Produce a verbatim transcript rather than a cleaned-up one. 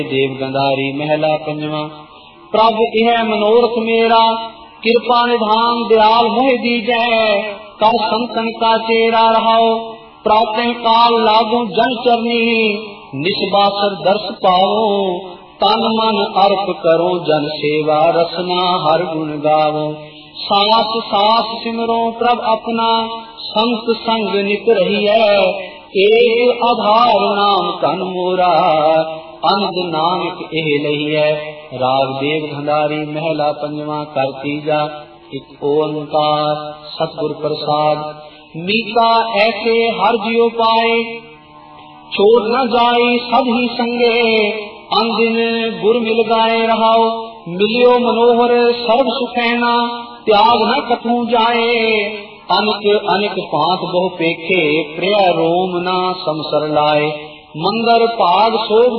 देव गंधारी महला पंजवा। प्रभ यह मनोरथ मेरा, कृपा निधान दयाल मोह दीजै। कर संतन का चेरा रहाओ, प्रातः काल लागू जन चरनी। निस्बासर दर्श पाओ, तन मन अर्प करो जन सेवा। रसना हर गुण गावो, सास सास सिमरो प्रभ अपना। संत संग नित रही है, एक आधार नाम तन मोरा। अंध नानक एह लही है। राग देव गंधारी महला पंजवा कर तीजा। एक ओंकार सतगुर प्रसाद। मीका ऐसे हर जियो पाए, छोड़ न जाई सब ही संगे। अंदिन गुर मिल गाए रहाओ, मिलियो मनोहर सर्व सुखैना। त्याग न कठू जाए, अनिक अनिक पांत बहु पेखे। प्रिय रोम ना समसर लाए, मंगर पाग सोग